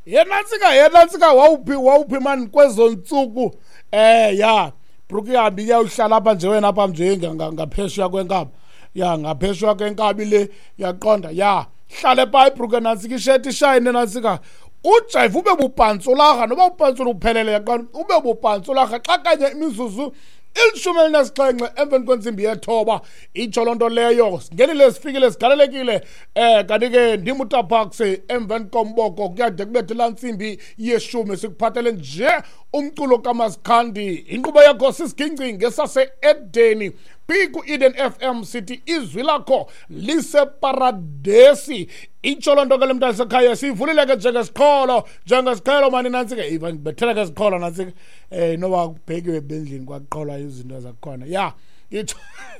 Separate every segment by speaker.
Speaker 1: Yenantsika wawuphi man kwezo ntsuku Brooke ihambi uhlala apha nje wena apha nje ngaphesheya kwenkaba ngaphesheya kwenkabi le yaqonda hlale pha iBrooke nantsika isheti ishayine nantsika ujive ube bupantsularha noba upantsula uphelele yaqonda ube bupantsularha xa kanye imizuzu 17 emveni kwentsimbi yethoba itsho loo nto leyo ngelile sifikile sigalelekile kanti ke ndim uTapax emveni komboko kuyade kubethe laa ntsimbi yeshumi sikuphathele nje umculo kaMasikhandi inkqubo yakho sisigingci ngesase-Edeni ku-Eden FM sithi izwi lakho liseparadesi itsho loo nto ke le mntana sekhaya siyivulile ke njengesiqhelo mani nantsike ngibethele ke siqholo nantsike noba kubhekiwe bendlini kwaqolwa izinto zakhona itsho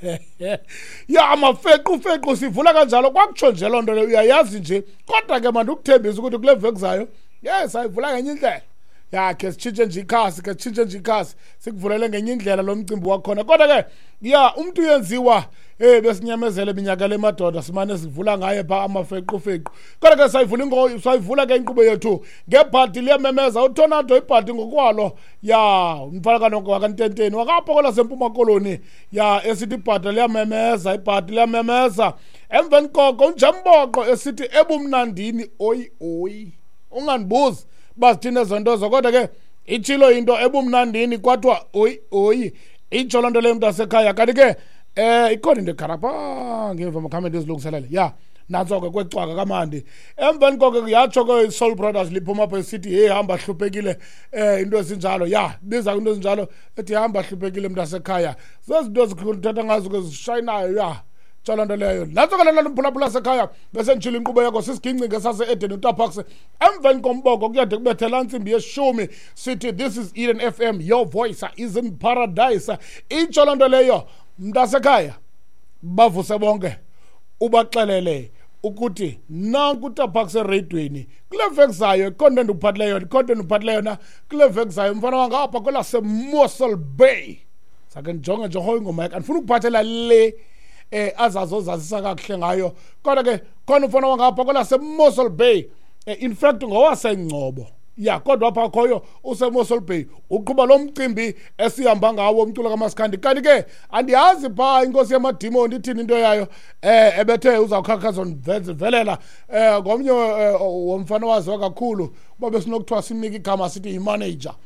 Speaker 1: amafequ sivula kanjalo kwakutsho nje loo nto le uyayazi nje kodwa ke mandikuthembisa ukuthi kule veki zayo sayivula ngenye indlela khe sitshintshe nje ikhasi sikuvulele ngenye indlela lo mcimbi wakhona kodwa ke umntu uyenziwa besinyamezele iminyaka le madoda simane sivula ngaye pha amafequ kodwa ke sayivula ke inkqubo yethu ngebhadi liyamemeza uTornado ibhadi ngokwalo umfana wakantenteni wakaphokola sempuma koloni esithi ibhadi liyamemeza emveni koko unjemboqo esithi ebumnandini oyi ungandibuzi bazithina ezo nto zo kodwa ke itshilo into ebumnandini kwathiwa oyi itsho loo nto leyo mntu asekhaya kanti ke ikhona into ekharapha ngemva makhambe ndizilungiselele nantso ke kwecwaka kamandi emveni koko yatsho ke Soul Brothers liphuma apha esithi hamba hluphekile into esinjalo biza into esinjalo ethi hamba hluphekile mntu asekhaya zezinto ezithetha ngazo ke zishayinayo tsho nto leyo nantso ke lelo mphulaphula sekhaya bese nditshilo inkqubo yakho sisigingci ngesase-Edeni uTapax emveni komboko kuyade kubethe laa ntsimbi yeshumi sithi this is Eden FM your voice is in paradise itsho loo nto leyo mntasekhaya bavuse bonke ubaxelele ukuthi nanku uTapax ereyidweni kule veki zayo content uphathileyo na kule veki zayo mfana wangapha kwelaseMossel Bay sake ndijonge nje hoyo ingoma yakhe andifuna ukuphathela le azazozazisa kakuhle ngayo kodwa ke khona ufana wangapha kwelaseMossel Bay in fact ngowasengcobo kodwa apha khoyo useMossel Bay uqhuba lo mcimbi esihamba ngawo umculo kaMasikhandi kanti ke andiyazi pha inkosi yamadimoni ithini into yayo ebethe uzawukhakhaza ndivelela ngomnye womfana waziwa kakhulu uba besinokuthiwa simnika igama sithi yimanager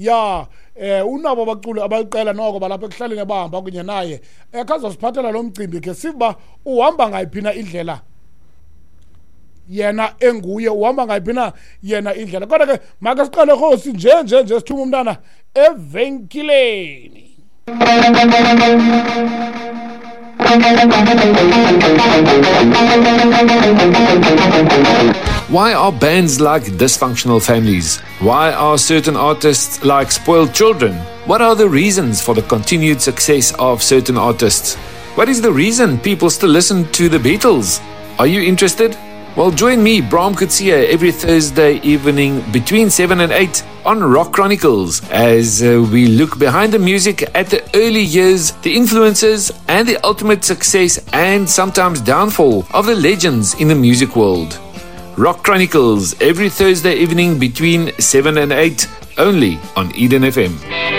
Speaker 1: unabo abaculi abaliqela noko balapha ekuhlaleni bahamba kunye naye khazosiphathela lo mcimbi ke siba uhamba ngayiphi na indlela yena enguye uhamba ngayiphi na yena indlela kodwa ke make siqale hosi nje sithuma umntana evenkileni.
Speaker 2: Why are bands like dysfunctional families? Why are certain artists like spoiled children? What are the reasons for the continued success of certain artists? What is the reason people still listen to the Beatles? Are you interested? Well, join me, Bram Kutsia, every Thursday evening between 7 and 8 on Rock Chronicles as we look behind the music at the early years, the influences and the ultimate success and sometimes downfall of the legends in the music world. Rock Chronicles every Thursday evening between 7 and 8 only on Eden FM.